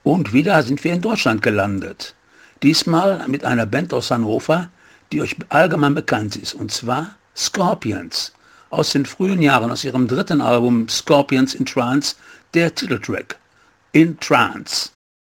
Und wieder sind wir in Deutschland gelandet. Diesmal mit einer Band aus Hannover, die euch allgemein bekannt ist, und zwar Scorpions. Aus den frühen Jahren, aus ihrem dritten Album Scorpions in Trance, der Titeltrack In Trance.